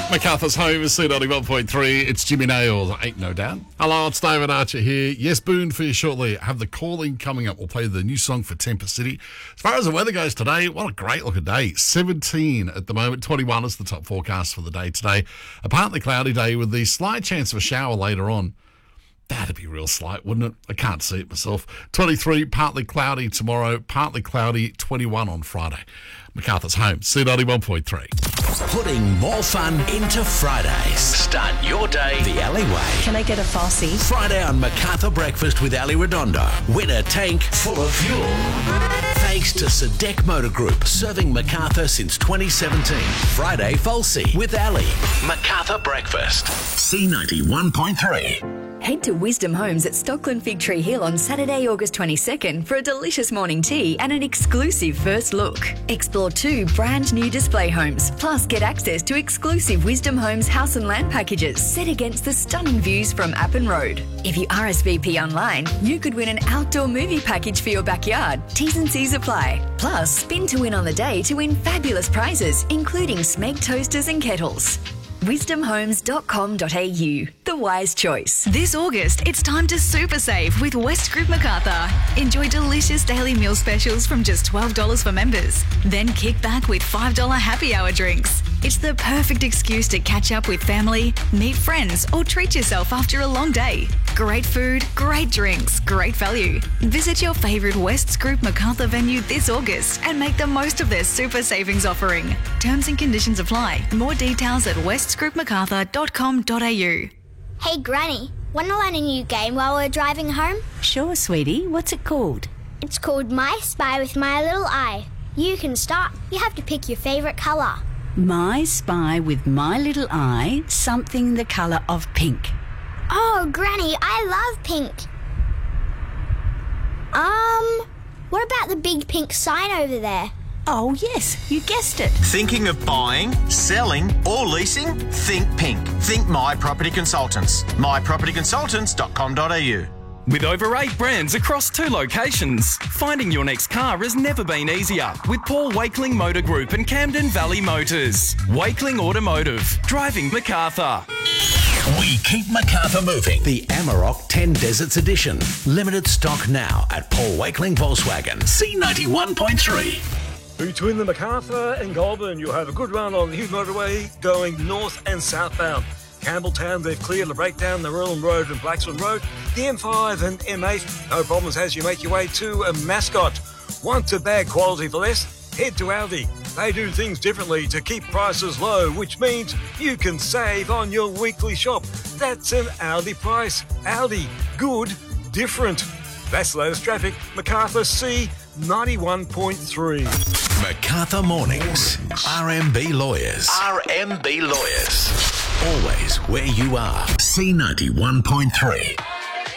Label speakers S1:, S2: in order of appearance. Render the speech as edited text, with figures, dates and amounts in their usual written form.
S1: MacArthur's home is C91.3. It's Jimmy Nails, ain't no doubt. Hello, it's David Archer here. Yes, Boone for you shortly. I have the calling coming up. We'll play the new song for Tempest City. As far as the weather goes today, what a great looking day. 17 at the moment, 21 is the top forecast for the day today. A partly cloudy day with the slight chance of a shower later on. That'd be real slight, wouldn't it? I can't see it myself. 23, partly cloudy tomorrow, partly cloudy, 21 on Friday. MacArthur's home, C91.3.
S2: Putting more fun into Fridays. Start your day the alleyway.
S3: Can I get a Farsi?
S2: Friday on MacArthur Breakfast with Ali Redondo. Win a tank full of fuel. Thanks to Sadek Motor Group, serving MacArthur since 2017. Friday Falsey with Ali. MacArthur Breakfast. C91.3.
S3: Head to Wisdom Homes at Stockland Fig Tree Hill on Saturday, August 22nd for a delicious morning tea and an exclusive first look. Explore 2 brand new display homes, plus get access to exclusive Wisdom Homes house and land packages set against the stunning views from Appin Road. If you RSVP online, you could win an outdoor movie package for your backyard. T's and C's apply. Plus, spin to win on the day to win fabulous prizes, including Smeg toasters and kettles. wisdomhomes.com.au. The wise choice.
S4: This August, it's time to super save with West Group MacArthur. Enjoy delicious daily meal specials from just $12 for members. Then kick back with $5 happy hour drinks. It's the perfect excuse to catch up with family, meet friends, or treat yourself after a long day. Great food, great drinks, great value. Visit your favourite West Group MacArthur venue this August and make the most of their super savings offering. Terms and conditions apply. More details at westgroupmacarthur.com.au.
S5: Hey Granny, want to learn a new game while we're driving home?
S6: Sure, sweetie. What's it called?
S5: It's called My Spy with My Little Eye. You can start. You have to pick your favourite colour.
S6: My Spy with My Little Eye, something the colour of pink.
S5: Oh, Granny, I love pink. What about the big pink sign over there?
S6: Oh, yes, you guessed it.
S7: Thinking of buying, selling or leasing? Think pink. Think My Property Consultants. mypropertyconsultants.com.au.
S8: With over 8 brands across 2 locations, finding your next car has never been easier with Paul Wakeling Motor Group and Camden Valley Motors. Wakeling Automotive, driving MacArthur.
S2: We keep MacArthur moving. The Amarok 10 Deserts Edition. Limited stock now at Paul Wakeling Volkswagen. C91.3.
S9: Between the MacArthur and Goulburn, you'll have a good run on the Hugh Motorway going north and southbound. Campbelltown, they've cleared the breakdown, the Rillon Road and Blackswan Road, the M5 and M8. No problems as you make your way to a Mascot. Want to bag quality for less? Head to Aldi. They do things differently to keep prices low, which means you can save on your weekly shop. That's an Aldi price. Aldi, good, different. That's the latest traffic. MacArthur C91.3.
S2: MacArthur Mornings. RMB Lawyers. RMB Lawyers. Always where you are. C91.3.